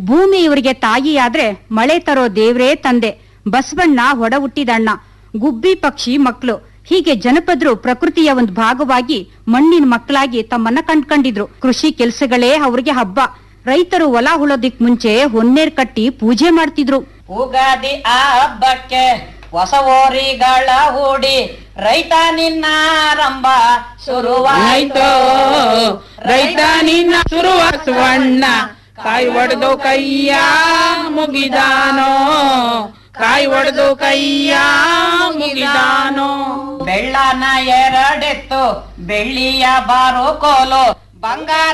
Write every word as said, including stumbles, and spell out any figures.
ಭೂಮಿ ಇವರಿಗೆ ತಾಯಿಯಾದ್ರೆ ಮಳೆ ತರೋ ದೇವ್ರೇ ತಂದೆ. ಬಸವಣ್ಣ ಹೊಡ ಹುಟ್ಟಿದಣ್ಣ, ಗುಬ್ಬಿ ಪಕ್ಷಿ ಮಕ್ಕಳು. ಹೀಗೆ ಜನಪದರು ಪ್ರಕೃತಿಯ ಒಂದು ಭಾಗವಾಗಿ ಮಣ್ಣಿನ ಮಕ್ಕಳಾಗಿ ತಮ್ಮನ್ನ ಕಂಡ್ಕೊಂಡಿದ್ರು. ಕೃಷಿ ಕೆಲಸಗಳೇ ಅವ್ರಿಗೆ ಹಬ್ಬ. ರೈತರು ಹೊಲ ಹುಳೋದಿಕ್ ಮುಂಚೆ ಹೊನ್ನೇರ್ ಕಟ್ಟಿ ಪೂಜೆ ಮಾಡ್ತಿದ್ರು. ಉಗಾದಿ ಆ ಹಬ್ಬಕ್ಕೆ ಹೊಸ ಓರಿಗಳ ಹೂಡಿ ರೈತ ನಿನ್ನಾರಂಭ ಶುರುವಾಯ್ತು. ರೈತ ನಿನ್ನ ಶುರುವಾಸುವಣ್ಣ, ಕಾಯಿ ಒಡೆದು ಕೈಯ ಮುಗಿದಾನೋ, ಕಾಯಿ ಒಡೆದು ಕೈಯ ಮುಗಿದಾನೋ. ಬೆಳ್ಳನ ಎರಡೆತ್ತು ಬೆಳ್ಳಿಯ ಬಾರೋ ಕೋಲು, ಬಂಗಾರ